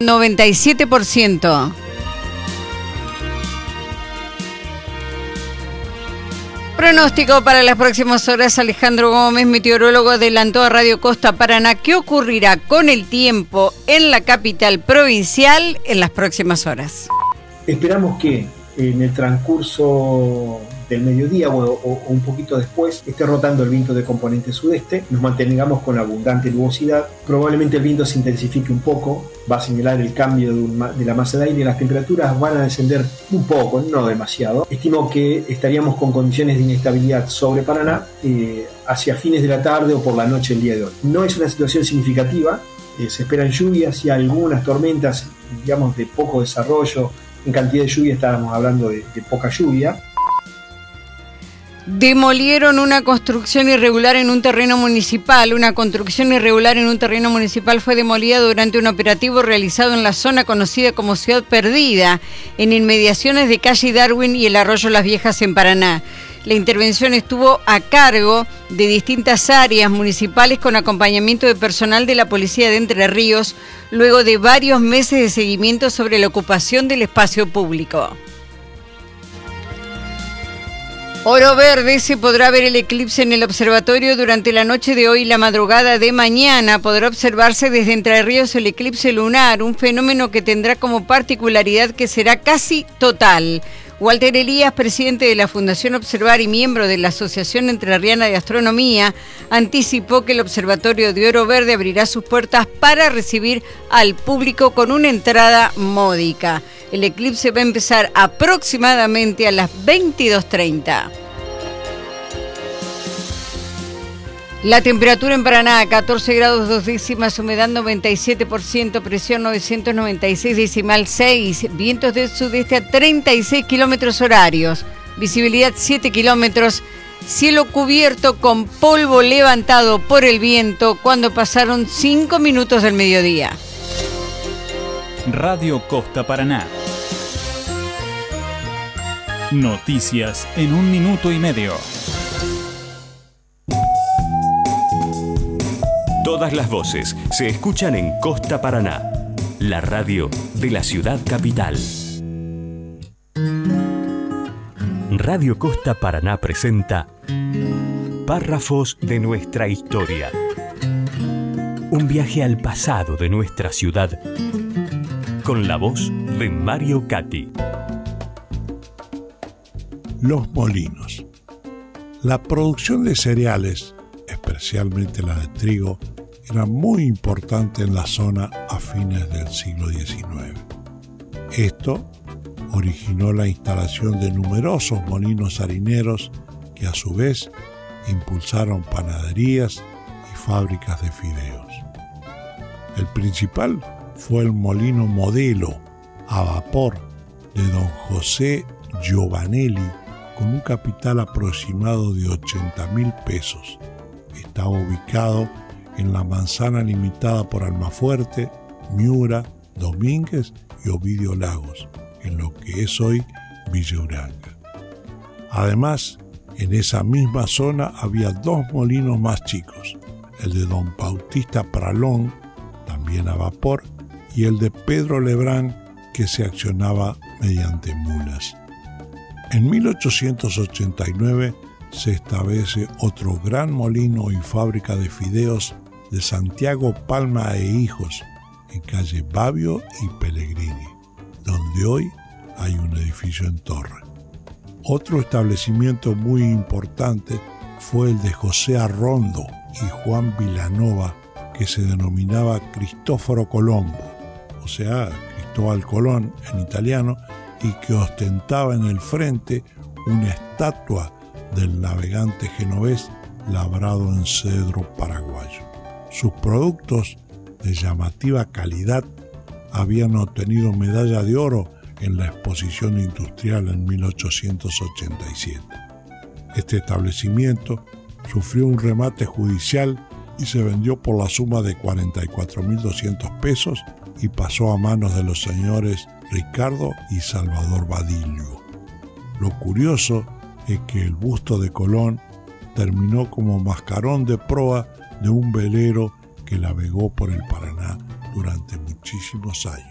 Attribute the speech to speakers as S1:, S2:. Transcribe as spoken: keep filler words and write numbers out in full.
S1: noventa y siete por ciento. Pronóstico para las próximas horas. Alejandro Gómez, meteorólogo, adelantó a Radio Costa Paraná qué ocurrirá con el tiempo en la capital provincial en las próximas horas.
S2: Esperamos que en el transcurso del mediodía o, o, o un poquito después esté rotando el viento de componente sudeste, nos mantengamos con abundante nubosidad, probablemente el viento se intensifique un poco, va a señalar el cambio de, un, de la masa de aire y las temperaturas van a descender un poco, no demasiado. Estimo que estaríamos con condiciones de inestabilidad sobre Paraná eh, hacia fines de la tarde o por la noche el día de hoy. No es una situación significativa, eh, se esperan lluvias y algunas tormentas, digamos, de poco desarrollo. En cantidad de lluvia estábamos hablando de, de poca lluvia.
S1: Demolieron una construcción irregular en un terreno municipal. Una construcción irregular en un terreno municipal fue demolida durante un operativo realizado en la zona conocida como Ciudad Perdida, en inmediaciones de calle Darwin y el arroyo Las Viejas en Paraná. La intervención estuvo a cargo de distintas áreas municipales con acompañamiento de personal de la Policía de Entre Ríos, luego de varios meses de seguimiento sobre la ocupación del espacio público. Oro Verde, se podrá ver el eclipse en el observatorio durante la noche de hoy y la madrugada de mañana. Podrá observarse desde Entre Ríos el eclipse lunar, un fenómeno que tendrá como particularidad que será casi total. Walter Elías, presidente de la Fundación Observar y miembro de la Asociación Entrerriana de Astronomía, anticipó que el Observatorio de Oro Verde abrirá sus puertas para recibir al público con una entrada módica. El eclipse va a empezar aproximadamente a las veintidós treinta. La temperatura en Paraná, catorce grados dos décimas, humedad noventa y siete por ciento, presión novecientos noventa y seis decimal seis, vientos del sudeste a treinta y seis kilómetros horarios, visibilidad siete kilómetros, cielo cubierto con polvo levantado por el viento cuando pasaron cinco minutos del mediodía.
S3: Radio Costa Paraná. Noticias en un minuto y medio.
S4: Todas las voces se escuchan en Costa Paraná, la radio de la ciudad capital. Radio Costa Paraná presenta Párrafos de nuestra historia. Un viaje al pasado de nuestra ciudad con la voz de Mario Cati.
S5: Los molinos. La producción de cereales, especialmente la de trigo, era muy importante en la zona a fines del siglo diecinueve. Esto originó la instalación de numerosos molinos harineros que a su vez impulsaron panaderías y fábricas de fideos. El principal fue el molino Modelo a vapor de don José Giovanelli, con un capital aproximado de ochenta mil pesos. Estaba ubicado en la manzana limitada por Almafuerte, Miura, Domínguez y Ovidio Lagos, en lo que es hoy Villa Uranga. Además, en esa misma zona había dos molinos más chicos, el de don Bautista Pralón, también a vapor, y el de Pedro Lebrán, que se accionaba mediante mulas. En mil ochocientos ochenta y nueve se establece otro gran molino y fábrica de fideos de Santiago Palma e Hijos, en calle Babio y Pellegrini, donde hoy hay un edificio en torre. Otro establecimiento muy importante fue el de José Arrondo y Juan Vilanova, que se denominaba Cristóforo Colombo, o sea, Cristóbal Colón en italiano, y que ostentaba en el frente una estatua del navegante genovés labrado en cedro paraguayo. Sus productos de llamativa calidad habían obtenido medalla de oro en la exposición industrial en mil ochocientos ochenta y siete. Este establecimiento sufrió un remate judicial y se vendió por la suma de cuarenta y cuatro mil doscientos pesos y pasó a manos de los señores Ricardo y Salvador Badillo. Lo curioso es que el busto de Colón terminó como mascarón de proa de un velero que navegó por el Paraná durante muchísimos años.